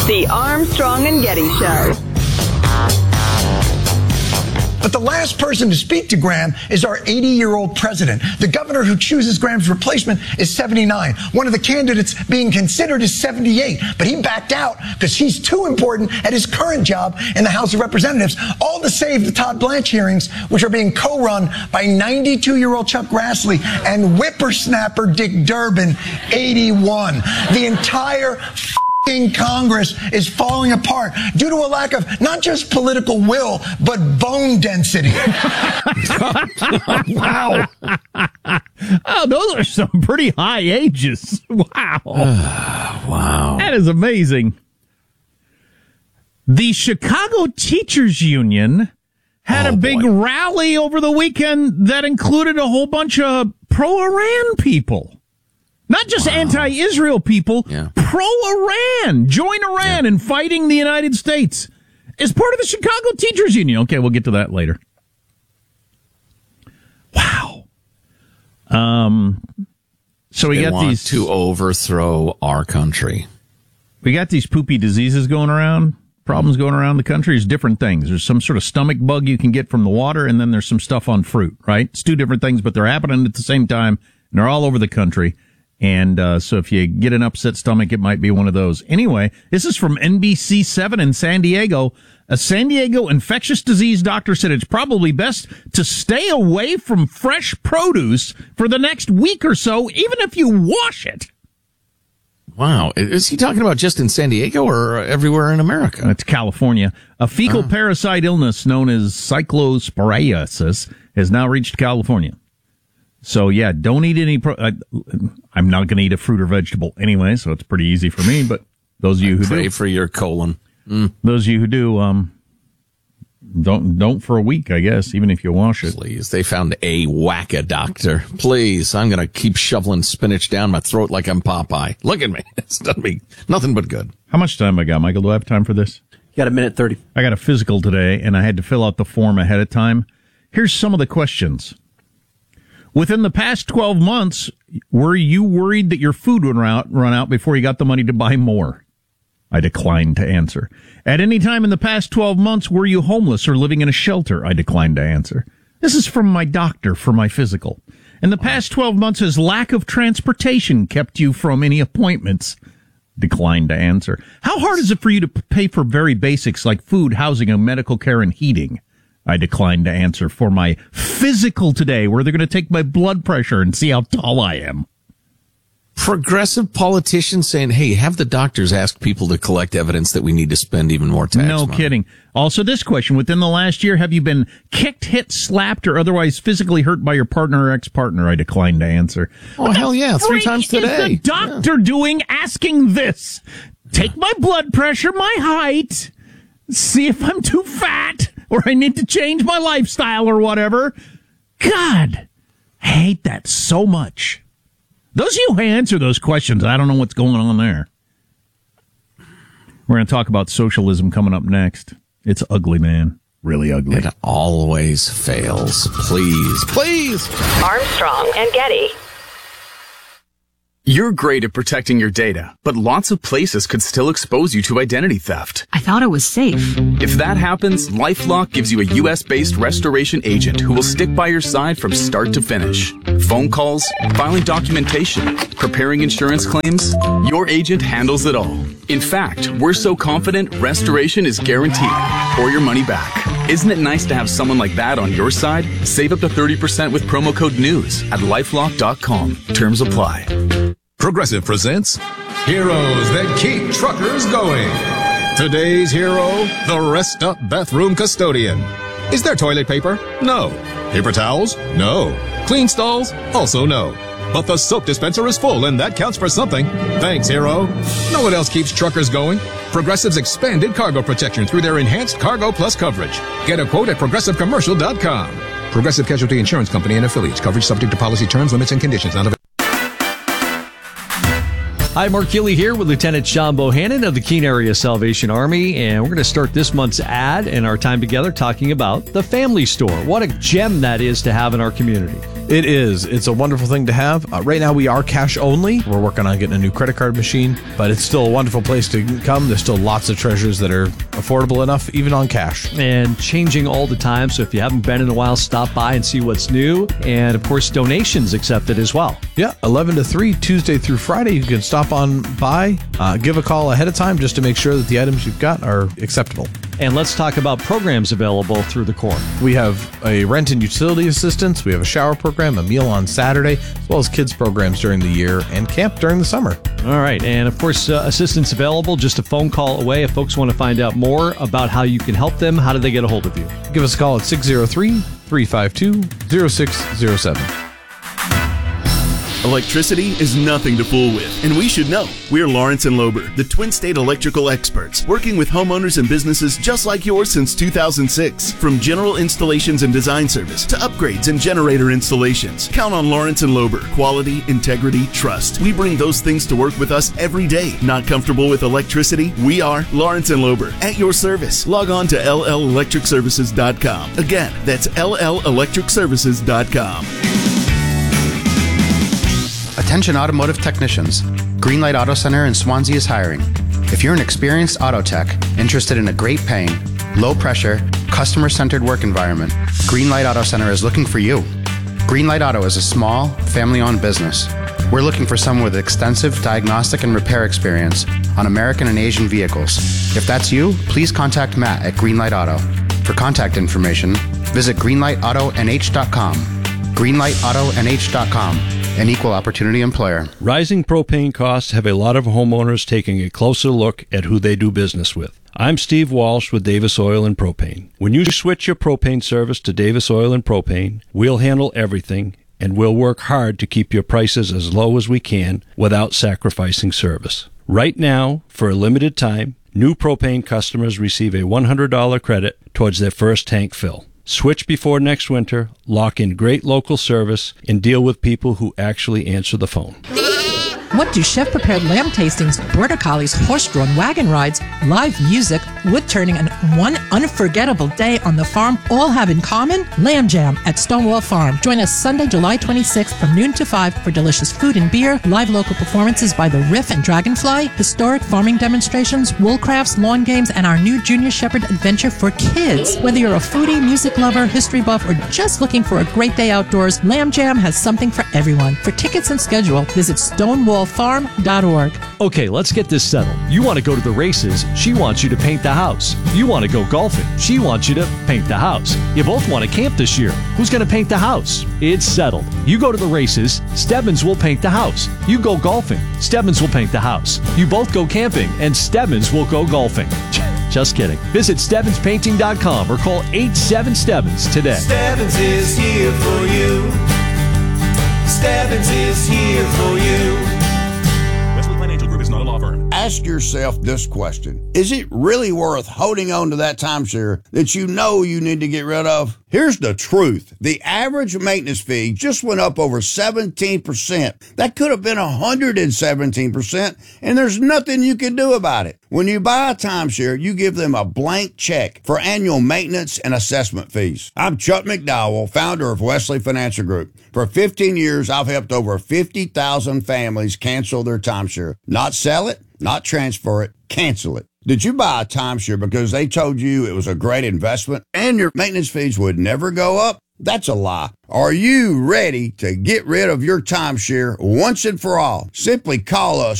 The Armstrong and Getty Show. But the last person to speak to Graham is our 80-year-old president. The governor who chooses Graham's replacement is 79. One of the candidates being considered is 78. But he backed out because he's too important at his current job in the House of Representatives, all to save the Todd Blanche hearings, which are being co-run by 92-year-old Chuck Grassley and whippersnapper Dick Durbin, 81. The entire Congress is falling apart due to a lack of not just political will, but bone density. Wow. Oh, those are some pretty high ages. Wow. Wow. That is amazing. The Chicago Teachers Union had a big rally over the weekend that included a whole bunch of pro-Iran people. Not just anti-Israel people, pro-Iran. Join Iran in fighting the United States as part of the Chicago Teachers Union. Okay, we'll get to that later. Wow. So we got these to overthrow our country. We got these poopy diseases going around, problems going around the country. There's different things. There's some sort of stomach bug you can get from the water, and then there's some stuff on fruit, right? It's two different things, but they're happening at the same time, and they're all over the country. And so if you get an upset stomach, it might be one of those. Anyway, this is from NBC7 in San Diego. A San Diego infectious disease doctor said it's probably best to stay away from fresh produce for the next week or so, even if you wash it. Wow. Is he talking about just in San Diego or everywhere in America? It's California. A fecal parasite illness known as cyclosporiasis has now reached California. So, yeah, don't eat any I'm not going to eat a fruit or vegetable anyway, so it's pretty easy for me. But those of you who do. Pray for your colon. Those of you who do, don't for a week, I guess, even if you wash it. Please, they found a wacka doctor. Please, I'm going to keep shoveling spinach down my throat like I'm Popeye. Look at me. It's done me nothing but good. How much time I got, Michael? Do I have time for this? You got a minute 30. I got a physical today, and I had to fill out the form ahead of time. Here's some of the questions. Within the past 12 months, were you worried that your food would run out before you got the money to buy more? I declined to answer. At any time in the past 12 months, were you homeless or living in a shelter? I declined to answer. This is from my doctor for my physical. In the past 12 months, has lack of transportation kept you from any appointments? Declined to answer. How hard is it for you to pay for very basics like food, housing, and medical care and heating? I declined to answer for my physical today, where they're going to take my blood pressure and see how tall I am. Progressive politicians saying, hey, have the doctors ask people to collect evidence that we need to spend even more tax money. No kidding. Also, this question, within the last year, have you been kicked, hit, slapped, or otherwise physically hurt by your partner or ex-partner? I declined to answer. Oh, hell yeah, 3 times today. What is the doctor doing asking this? Take my blood pressure, my height, see if I'm too fat, or I need to change my lifestyle or whatever. God, I hate that so much. Those of you who answer those questions, I don't know what's going on there. We're going to talk about socialism coming up next. It's ugly, man. Really ugly. It always fails. Please, please. Armstrong and Getty. You're great at protecting your data, but lots of places could still expose you to identity theft. I thought it was safe. If that happens, LifeLock gives you a U.S.-based restoration agent who will stick by your side from start to finish. Phone calls, filing documentation, preparing insurance claims, your agent handles it all. In fact, we're so confident restoration is guaranteed or your money back. Isn't it nice to have someone like that on your side? Save up to 30% with promo code NEWS at LifeLock.com. Terms apply. Progressive presents Heroes That Keep Truckers Going. Today's hero, the Rest Up Bathroom Custodian. Is there toilet paper? No. Paper towels? No. Clean stalls? Also no. But the soap dispenser is full, and that counts for something. Thanks, hero. Know what else keeps truckers going? Progressive's expanded cargo protection through their enhanced Cargo Plus coverage. Get a quote at ProgressiveCommercial.com. Progressive Casualty Insurance Company and affiliates. Coverage subject to policy terms, limits, and conditions. Not available. Hi, Mark Gilley here with Lieutenant Sean Bohannon of the Keene Area Salvation Army, and we're going to start this month's ad and our time together talking about the Family Store. What a gem that is to have in our community. It is. It's a wonderful thing to have. Right now, we are cash only. We're working on getting a new credit card machine, but it's still a wonderful place to come. There's still lots of treasures that are affordable enough, even on cash. And changing all the time, so if you haven't been in a while, stop by and see what's new. And, of course, donations accepted as well. Yeah, 11 to 3, Tuesday through Friday. You can stop on by, give a call ahead of time just to make sure that the items you've got are acceptable. And let's talk about programs available through the Corps. We have a rent and utility assistance. We have a shower program, a meal on Saturday, as well as kids programs during the year and camp during the summer. All right. And, of course, assistance available just a phone call away. If folks want to find out more about how you can help them, how do they get a hold of you? Give us a call at 603-352-0607. Electricity is nothing to fool with, and we should know. We're Lawrence and Lober, the Twin State electrical experts, working with homeowners and businesses just like yours since 2006. From general installations and design service to upgrades and generator installations, count on Lawrence and Lober. Quality, integrity, trust. We bring those things to work with us every day. Not comfortable with electricity? We are Lawrence and Lober, at your service. Log on to LLElectricServices.com. Again, that's LLElectricServices.com. Attention automotive technicians. Greenlight Auto Center in Swansea is hiring. If you're an experienced auto tech interested in a great paying, low pressure, customer-centered work environment, Greenlight Auto Center is looking for you. Greenlight Auto is a small, family-owned business. We're looking for someone with extensive diagnostic and repair experience on American and Asian vehicles. If that's you, please contact Matt at Greenlight Auto. For contact information, visit greenlightautonh.com. greenlightautonh.com. An equal opportunity employer. Rising propane costs have a lot of homeowners taking a closer look at who they do business with. I'm Steve Walsh with Davis Oil and Propane. When you switch your propane service to Davis Oil and Propane, we'll handle everything, and we'll work hard to keep your prices as low as we can without sacrificing service. Right now, for a limited time, new propane customers receive a $100 credit towards their first tank fill. Switch before next winter, lock in great local service, and deal with people who actually answer the phone. What do chef-prepared lamb tastings, border collies, horse-drawn wagon rides, live music, wood turning, and one unforgettable day on the farm all have in common? Lamb Jam at Stonewall Farm. Join us Sunday, July 26th from noon to 5 for delicious food and beer, live local performances by the Riff and Dragonfly, historic farming demonstrations, wool crafts, lawn games, and our new Junior Shepherd adventure for kids. Whether you're a foodie, music lover, history buff, or just looking for a great day outdoors, Lamb Jam has something for everyone. For tickets and schedule, visit stonewallfarm.org. Okay, let's get this settled. You want to go to the races, she wants you to paint the house. You want to go golfing, she wants you to paint the house. You both want to camp this year. Who's going to paint the house? It's settled. You go to the races, Stebbins will paint the house. You go golfing, Stebbins will paint the house. You both go camping, and Stebbins will go golfing. Just kidding. Visit StebbinsPainting.com or call 87-STEBBINS today. Stebbins is here for you. Stebbins is here for you. Wesley Financial Group is not a law firm. Ask yourself this question. Is it really worth holding on to that timeshare that you know you need to get rid of? Here's the truth. The average maintenance fee just went up over 17%. That could have been 117%, and there's nothing you can do about it. When you buy a timeshare, you give them a blank check for annual maintenance and assessment fees. I'm Chuck McDowell, founder of Wesley Financial Group. For 15 years, I've helped over 50,000 families cancel their timeshare. Not sell it, not transfer it, cancel it. Did you buy a timeshare because they told you it was a great investment and your maintenance fees would never go up? That's a lie. Are you ready to get rid of your timeshare once and for all? Simply call us